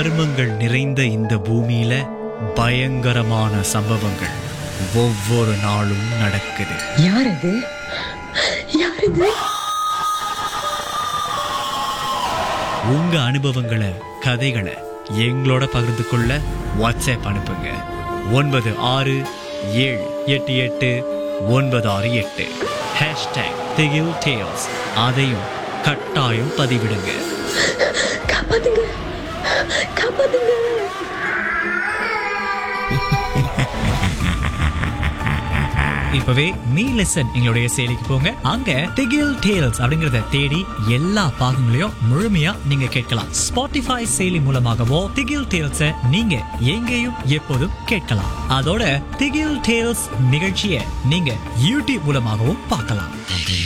மர்மங்கள் நிறைந்த இந்த பூமியில பயங்கரமான சம்பவங்கள் ஒவ்வொரு நாளும் நடக்குது. யார் இது? யார் இது? உங்க அனுபவங்களை, கதைகளை எங்களோட பகிர்ந்து கொள்ள வாட்ஸ்அப் அனுப்புங்க. 96788968. #திகில் டேல்ஸ். அதையும் கட்டாயம் பதிவிடுங்க. காப்பாத்துங்க, காப்பாத்துங்க. இப்பவே மீ லெசன் எங்களுடைய செயலிக்கு போங்க. அங்க திகில் டேல்ஸ் அப்படிங்கறத தேடி எல்லா பாகங்களையும் முழுமையா நீங்க கேட்கலாம். ஸ்பாட்டிஃபை செயலி மூலமாகவோ திகில் டேல்ஸ நீங்க எங்கேயும் எப்போதும் கேட்கலாம். அதோட திகில் டேல்ஸ் நிகழ்ச்சியை நீங்க யூடியூப் மூலமாகவும் பார்க்கலாம்.